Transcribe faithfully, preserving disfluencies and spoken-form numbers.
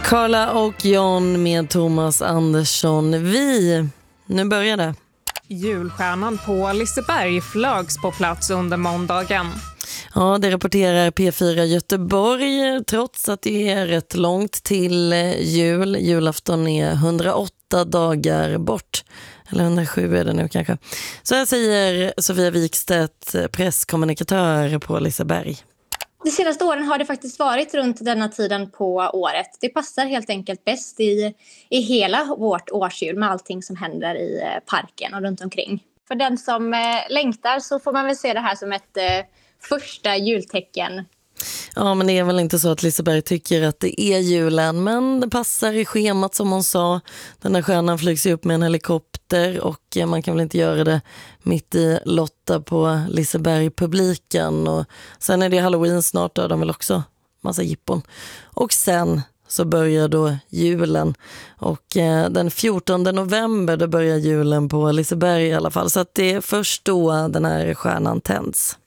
Carla och John med Thomas Andersson. Vi, nu börjar det. Julstjärnan på Liseberg flögs på plats under måndagen. Ja, det rapporterar P fyra Göteborg, trots att det är rätt långt till jul. Julafton är hundraåtta dagar bort. Eller hundrasju är det nu kanske. Så här säger Sofia Wikstedt, presskommunikatör på Liseberg. De senaste åren har det faktiskt varit runt denna tiden på året. Det passar helt enkelt bäst i, i hela vårt årsjul med allting som händer i parken och runt omkring. För den som eh, längtar så får man väl se det här som ett eh, första jultecken. Ja, men det är väl inte så att Liseberg tycker att det är julen, men det passar i schemat som hon sa. Den här stjärnan flygs upp med en helikopter och man kan väl inte göra det mitt i Lotta på Liseberg-publiken. Och sen är det Halloween snart, då har de väl också massa jippon. Och sen så börjar då julen och eh, den fjortonde november då börjar julen på Liseberg i alla fall. Så att det är först då den här stjärnan tänds.